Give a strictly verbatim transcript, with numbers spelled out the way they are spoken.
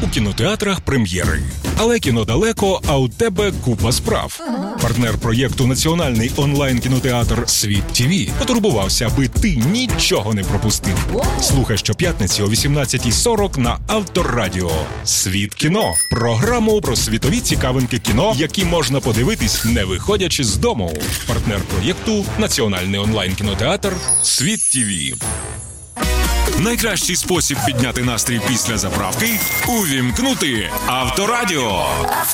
кінотеатрах прем'єри. Але кіно далеко, а у тебе купа справ. Партнер проєкту «Національний онлайн-кінотеатр Світ ТІВІ» потурбувався, аби ти нічого не пропустив. Слухай щоп'ятниці о вісімнадцятій сорок на Авторадіо. «Світ кіно» – програму про світові цікавинки кіно, які можна подивитись, не виходячи з дому. Партнер проєкту «Національний онлайн-кінотеатр Світ ТІВІ». Найкращий спосіб підняти настрій після заправки – увімкнути Авторадіо.